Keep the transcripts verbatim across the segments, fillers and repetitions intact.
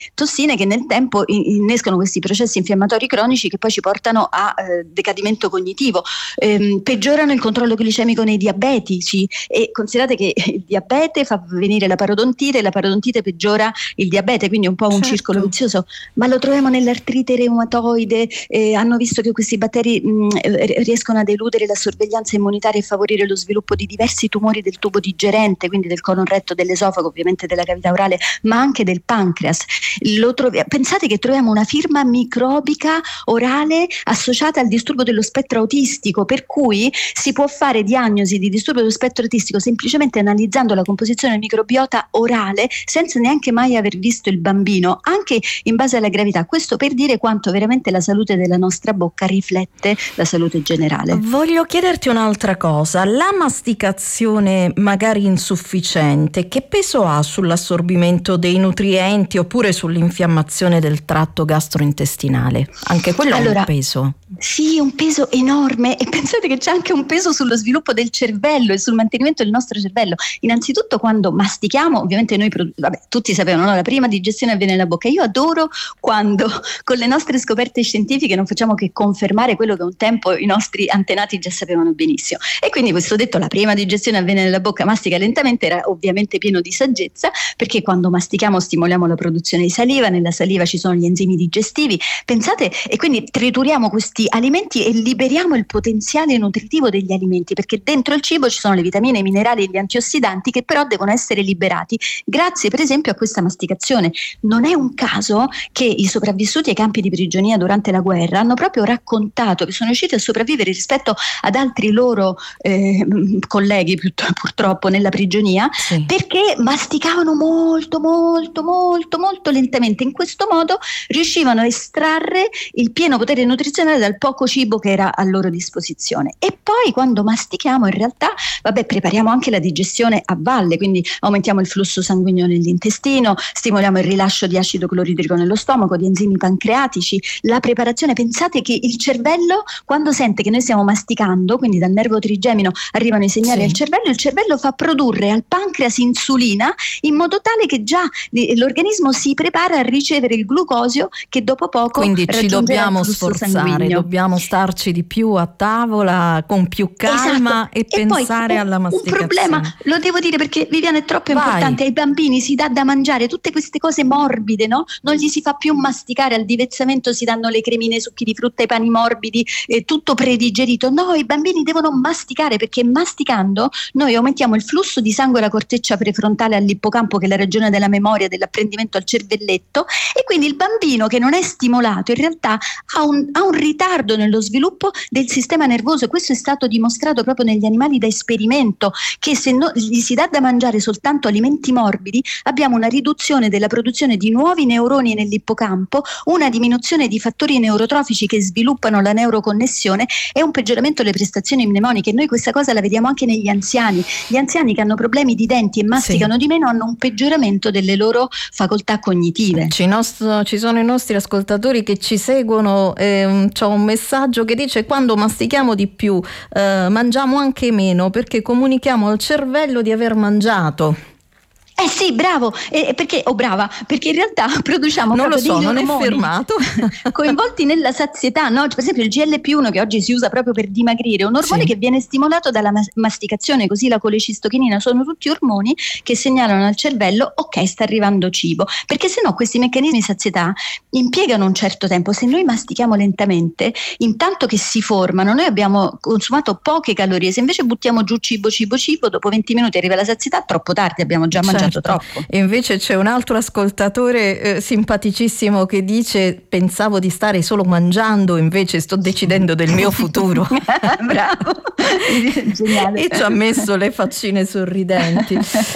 tossine che nel tempo innescano questi processi infiammatori cronici che poi ci portano a eh, decadimento cognitivo, ehm, peggiorano il controllo glicemico nei diabetici, e considerate che il diabete fa venire la parodontite e la parodontite peggiora il diabete, quindi è un po' un certo. circolo vizioso, ma lo troviamo nell'artrite reumatoide. Eh, hanno visto che questi batteri mh, riescono ad eludere la sorveglianza immunitaria e favorire lo sviluppo di diversi tumori del tubo digerente, quindi del colon retto, dell'esofago, ovviamente della cavità orale, ma anche del pancreas. Lo trovi- pensate che troviamo una firma microbica orale associata al disturbo dello spettro autistico, per cui si può fare diagnosi di disturbo dello spettro autistico semplicemente analizzando la composizione del microbiota orale senza neanche mai aver visto il bambino, anche in base alla gravità. Questo per dire quanto veramente la salute della nostra bocca riflette la salute generale. Voglio chiederti un'altra cosa: la masticazione magari insufficiente, che peso ha sull'assorbimento dei nutrienti oppure sull'infiammazione del tratto gastrointestinale? Anche quello allora, ha un peso. Sì, un peso enorme, e pensate che c'è anche un peso sullo sviluppo del cervello e sul mantenimento del nostro cervello. Innanzitutto, quando mastichiamo, ovviamente noi, vabbè, tutti sapevano, no? La prima digestione avviene nella bocca. Io adoro quando con le nostre scoperte scientifiche non facciamo che confermare quello che un tempo i nostri antenati già sapevano benissimo. E quindi questo detto, la prima digestione avviene nella bocca, mastica lentamente, era ovviamente pieno di saggezza, perché quando mastichiamo stimoliamo la produzione di saliva, nella saliva ci sono gli enzimi digestivi, pensate, e quindi trituriamo questi alimenti e liberiamo il potenziale nutritivo degli alimenti, perché dentro il cibo ci sono le vitamine, i minerali e gli antiossidanti che però devono essere liberati grazie per esempio a questa masticazione. Non è un caso che i sopravvissuti ai campi di prigionia durante la guerra hanno proprio raccontato che sono riusciti a sopravvivere rispetto ad altri loro eh, colleghi purtroppo nella prigionia, sì. perché masticavano molto molto molto molto lentamente. In questo modo riuscivano a estrarre il pieno potere nutrizionale dal poco cibo che era a loro disposizione. E poi quando mastichiamo, in realtà, vabbè, prepariamo anche la digestione a valle, quindi aumentiamo il flusso sanguigno nell'intestino, stimoliamo il rilascio di acido cloridrico nello stomaco, di enzimi pancreatici, la preparazione. Pensate che il cervello, quando sente che noi stiamo masticando, quindi dal nervo trigemino arrivano i segnali sì. al cervello, il cervello fa produrre al pancreas insulina in modo tale che già l'organismo si prepara a ricevere il glucosio che dopo poco quindi ci dobbiamo sforzare, sanguigno. dobbiamo starci di più a tavola con più calma, esatto. e, e pensare poi, alla masticazione. Un problema, lo devo dire perché Viviana è troppo Vai. importante, ai bambini si dà da mangiare tutte queste cose morbide, no? Non gli si fa più masticare, al divezzamento si danno le cremine, succhi di frutta, i pani morbidi, eh, tutto predigerito. No, i bambini devono masticare, perché masticando noi aumentiamo il flusso di sangue alla corteccia prefrontale, all'ippocampo, che è la regione della memoria, dell'apprendimento, al cervelletto, e quindi il bambino che non è stimolato in realtà ha un, ha un ritardo nello sviluppo del sistema nervoso. Questo è stato dimostrato proprio negli animali da esperimento, che se no, gli si dà da mangiare soltanto alimenti morbidi abbiamo una riduzione della produzione di nuovi neuroni nell'ippocampo, una diminuzione di fattori neurotrofici che sviluppano la neuroconnessione e un peggioramento delle prestazioni mnemoniche. Noi questa cosa la vediamo anche negli anziani. Gli anziani che hanno problemi di denti e masticano sì. di meno hanno un peggioramento delle loro facoltà cognitive. Ci, nostro, ci sono i nostri ascoltatori che ci seguono, eh, c'ho un messaggio che dice: quando mastichiamo di più eh, mangiamo anche meno, perché comunichiamo al cervello di aver mangiato. Eh sì, bravo, eh, perché, o oh, brava, perché in realtà produciamo non proprio lo so, degli non ormoni è firmato coinvolti nella sazietà, no? Per esempio il G L P uno, che oggi si usa proprio per dimagrire, è un ormone sì. che viene stimolato dalla mas- masticazione, così la colecistochinina, sono tutti ormoni che segnalano al cervello: ok, sta arrivando cibo, perché se no questi meccanismi di sazietà impiegano un certo tempo. Se noi mastichiamo lentamente, intanto che si formano, noi abbiamo consumato poche calorie. Se invece buttiamo giù cibo, cibo, cibo, dopo venti minuti arriva la sazietà, troppo tardi, abbiamo già mangiato certo. troppo. E invece c'è un altro ascoltatore eh, simpaticissimo che dice: pensavo di stare solo mangiando, invece sto decidendo del mio futuro. Bravo, geniale. E ci ha messo le faccine sorridenti.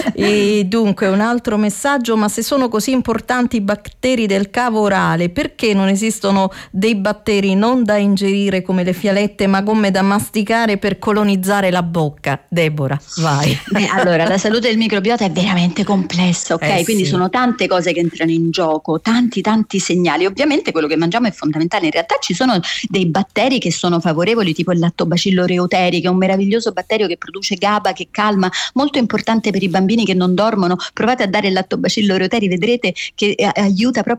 E dunque un altro messaggio: ma se sono così importanti i batteri del cavo orale, perché non esistono dei batteri non da ingerire come le fialette, ma come da masticare per colonizzare la bocca? Deborah, vai. Beh, allora, la salute del microbiota è veramente complessa, ok? Eh, Quindi sì. sono tante cose che entrano in gioco, tanti tanti segnali. Ovviamente quello che mangiamo è fondamentale. In realtà ci sono dei batteri che sono favorevoli, tipo il lattobacillo reuteri, che è un meraviglioso batterio che produce GABA, che calma, molto importante per i bambini che non dormono. Provate a dare il lattobacillo reuteri, vedrete che eh, aiuta proprio